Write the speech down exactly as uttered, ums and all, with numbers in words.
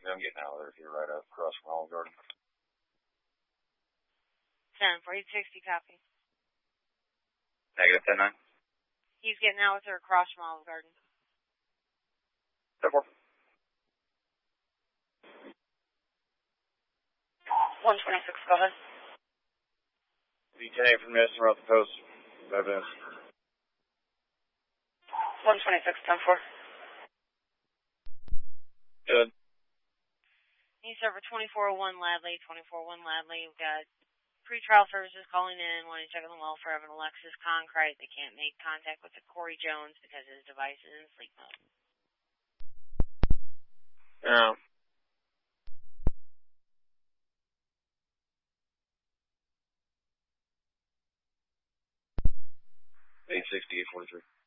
I'm getting out of there if you're right up across from Olive Garden. ten for eight sixty, copy. Negative ten nine. He's getting out with her across from Olive Garden. ten four. one twenty-six, go ahead. D ten eight from Madison, we're off the coast. Five minutes. one twenty-six, ten four. Good. Need server twenty-four oh one Ladley, twenty-four oh one Ladley. We've got pre-trial services calling in, wanting to check on the welfare of an Alexis Concrete. They can't make contact with the Corey Jones because his device is in sleep mode. Yeah. eight sixty, eight forty-three.